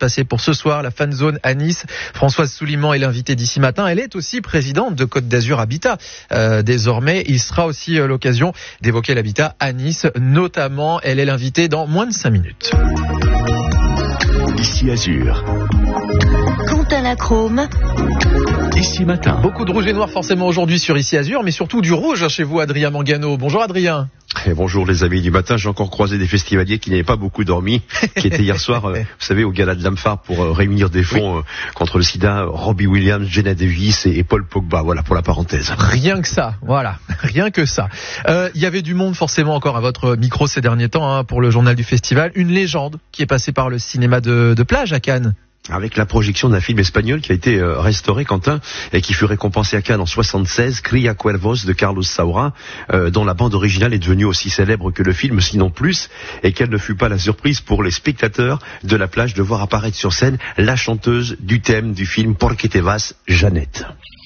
passer pour ce soir, la Fan Zone à Nice. Françoise Souliman est l'invitée d'ici matin. Elle est aussi présidente de Côte d'Azur Habitat. Désormais, il sera aussi l'occasion d'évoquer l'habitat à Nice, notamment. Elle est l'invitée dans moins de 5 minutes. Ici Azur. Quentin Lachrome. Ici Matin. Beaucoup de rouge et noir forcément aujourd'hui sur Ici Azur, mais surtout du rouge chez vous, Adrien Mangano. Bonjour Adrien. Et bonjour les amis du matin, j'ai encore croisé des festivaliers qui n'avaient pas beaucoup dormi, qui étaient hier soir, vous savez, au gala de l'AMFAR pour réunir des fonds contre le sida, Robbie Williams, Jenna Davis et Paul Pogba, voilà pour la parenthèse. Rien que ça, voilà, rien que ça. Il y avait du monde forcément encore à votre micro ces derniers temps pour le journal du festival, une légende qui est passée par le cinéma de plage à Cannes. Avec la projection d'un film espagnol qui a été restauré, Quentin, et qui fut récompensé à Cannes en 76, Cria Cuervos de Carlos Saura, dont la bande originale est devenue aussi célèbre que le film, sinon plus, et quelle ne fut pas la surprise pour les spectateurs de la plage de voir apparaître sur scène la chanteuse du thème du film Porque te vas, Jeannette.